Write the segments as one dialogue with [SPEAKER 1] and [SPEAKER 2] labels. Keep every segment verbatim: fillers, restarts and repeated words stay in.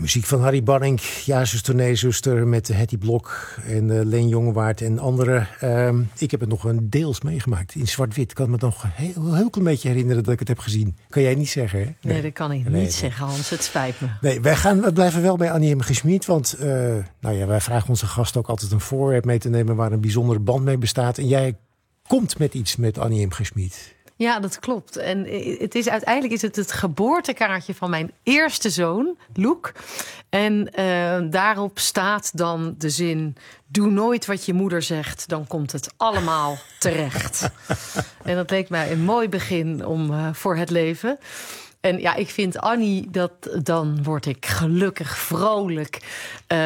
[SPEAKER 1] Muziek van Harry Banning, Ja, zuster, nee, zuster, met Hetty Blok en uh, Leen Jongewaard en anderen. Uh, ik heb het nog een deels meegemaakt in zwart-wit. Ik kan me nog een heel, heel klein beetje herinneren dat ik het heb gezien. Kan jij niet zeggen, hè? Nee,
[SPEAKER 2] nee dat kan ik
[SPEAKER 1] nee,
[SPEAKER 2] niet
[SPEAKER 1] nee.
[SPEAKER 2] zeggen, Hans. Het spijt me.
[SPEAKER 1] Nee, wij, gaan, we blijven wel bij Annie M. G. Schmid. Want uh, nou ja, wij vragen onze gast ook altijd een voorwerp mee te nemen waar een bijzondere band mee bestaat. En jij komt met iets met Annie M. G. Schmid.
[SPEAKER 2] Ja, dat klopt. En het is, uiteindelijk is het het geboortekaartje van mijn eerste zoon, Luc. En uh, daarop staat dan de zin: doe nooit wat je moeder zegt, dan komt het allemaal terecht. En dat leek mij een mooi begin om, uh, voor het leven. En ja, ik vind Annie, dat dan word ik gelukkig, vrolijk. Uh,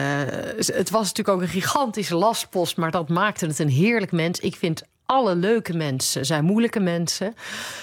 [SPEAKER 2] het was natuurlijk ook een gigantische lastpost, maar dat maakte het een heerlijk mens. Ik vind alle leuke mensen zijn moeilijke mensen.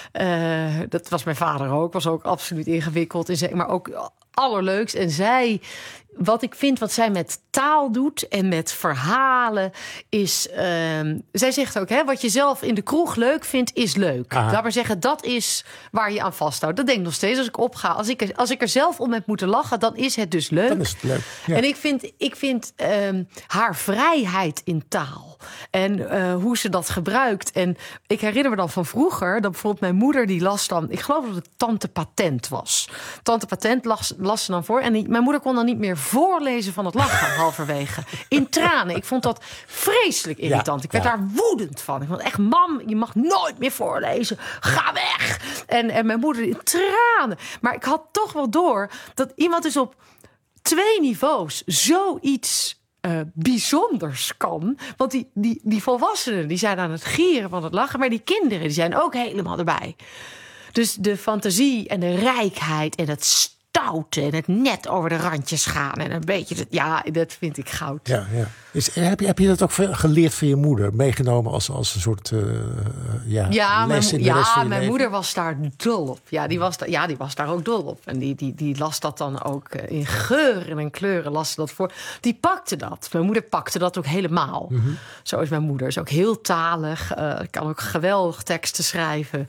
[SPEAKER 2] Uh, dat was mijn vader ook. Was ook absoluut ingewikkeld. Maar ook allerleukst. En zij, wat ik vind, wat zij met taal doet en met verhalen, is, uh, zij zegt ook, hè, wat je zelf in de kroeg leuk vindt, is leuk.
[SPEAKER 1] Aha.
[SPEAKER 2] Laat maar zeggen, dat is waar je aan vasthoudt. Dat denk ik nog steeds als ik opga. Als ik, er, als ik er zelf om heb moeten lachen, dan is het dus leuk.
[SPEAKER 1] Dan is het leuk. Ja.
[SPEAKER 2] En ik vind, ik vind um, haar vrijheid in taal en uh, hoe ze dat gebruikt. En ik herinner me dan van vroeger dat bijvoorbeeld mijn moeder die las dan, ik geloof dat het Tante Patent was. Tante Patent las, las ze dan voor en die, mijn moeder kon dan niet meer voorlezen van het lachen halverwege. In tranen. Ik vond dat vreselijk irritant.
[SPEAKER 1] Ja,
[SPEAKER 2] ik werd
[SPEAKER 1] ja.
[SPEAKER 2] daar woedend van. Ik vond echt, mam, je mag nooit meer voorlezen. Ga weg! En, en mijn moeder in tranen. Maar ik had toch wel door dat iemand dus op twee niveaus zoiets Uh, bijzonders kan. Want die, die, die volwassenen die zijn aan het gieren van het lachen, maar die kinderen die zijn ook helemaal erbij. Dus de fantasie en de rijkheid en het stoute en het net over de randjes gaan en een beetje, dat, ja, dat vind ik goud.
[SPEAKER 1] Ja, ja. Is, heb, je, heb je dat ook geleerd van je moeder? Meegenomen als, als een soort uh, ja,
[SPEAKER 2] ja,
[SPEAKER 1] les
[SPEAKER 2] mijn,
[SPEAKER 1] in de rest
[SPEAKER 2] ja,
[SPEAKER 1] van je
[SPEAKER 2] mijn
[SPEAKER 1] leven?
[SPEAKER 2] moeder was daar dol op. Ja, die was, da- ja, die was daar ook dol op. En die, die, die las dat dan ook in geuren en kleuren las ze dat voor. Die pakte dat. Mijn moeder pakte dat ook helemaal. Mm-hmm. Zo is mijn moeder. Is ook heel talig. Uh, kan ook geweldig teksten schrijven.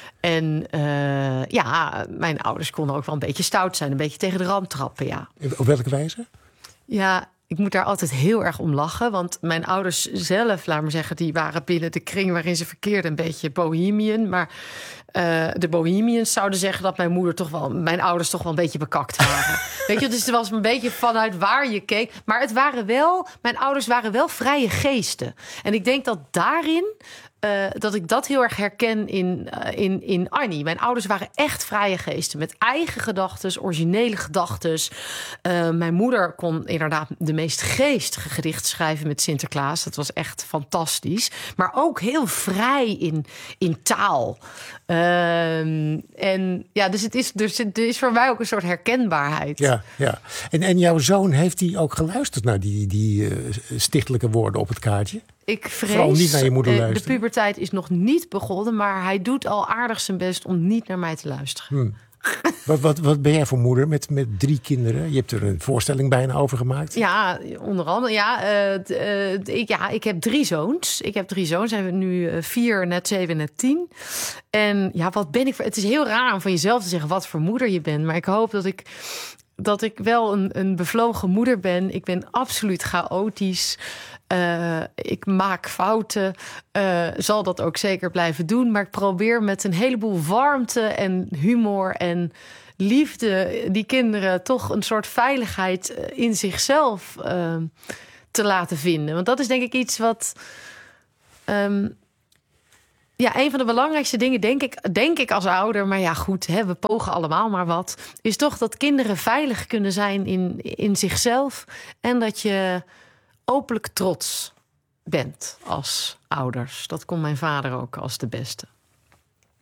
[SPEAKER 2] En uh, ja, mijn ouders konden ook wel een beetje stout zijn. Een beetje tegen de rand trappen, ja.
[SPEAKER 1] Op welke wijze?
[SPEAKER 2] Ja, ik moet daar altijd heel erg om lachen. Want mijn ouders zelf, laat maar zeggen, die waren binnen de kring waarin ze verkeerden een beetje bohemian. Maar uh, de bohemians zouden zeggen dat mijn moeder toch wel, mijn ouders toch wel een beetje bekakt waren. Weet je, dus het was een beetje vanuit waar je keek. Maar het waren wel, mijn ouders waren wel vrije geesten. En ik denk dat daarin, Uh, dat ik dat heel erg herken in, uh, in, in Annie. Mijn ouders waren echt vrije geesten met eigen gedachtes, originele gedachtes. Uh, mijn moeder kon inderdaad de meest geestige gedichten schrijven met Sinterklaas. Dat was echt fantastisch. Maar ook heel vrij in, in taal. Uh, en ja, dus het is, dus het is voor mij ook een soort herkenbaarheid.
[SPEAKER 1] Ja, ja. En, en jouw zoon, heeft hij ook geluisterd naar die, die uh, stichtelijke woorden op het kaartje?
[SPEAKER 2] Ik vrees,
[SPEAKER 1] vooral niet naar je moeder luisteren.
[SPEAKER 2] De puberteit is nog niet begonnen, maar hij doet al aardig zijn best om niet naar mij te luisteren.
[SPEAKER 1] Hmm. wat, wat, wat ben jij voor moeder met, met drie kinderen? Je hebt er een voorstelling bijna over gemaakt.
[SPEAKER 2] Ja, onder andere. Ja, uh, d, uh, ik, ja, ik heb drie zoons. Ik heb drie zoons. Zijn we nu uh, vier, net zeven, net tien. En ja, wat ben ik voor? Het is heel raar om van jezelf te zeggen wat voor moeder je bent. Maar ik hoop dat ik, dat ik wel een, een bevlogen moeder ben. Ik ben absoluut chaotisch. Uh, ik maak fouten, uh, zal dat ook zeker blijven doen. Maar ik probeer met een heleboel warmte en humor en liefde die kinderen toch een soort veiligheid in zichzelf uh, te laten vinden. Want dat is denk ik iets wat Um, ja, een van de belangrijkste dingen, denk ik, denk ik als ouder, maar ja goed, hè, we pogen allemaal maar wat, is toch dat kinderen veilig kunnen zijn in, in zichzelf en dat je openlijk trots bent als ouders. Dat kon mijn vader ook als de beste.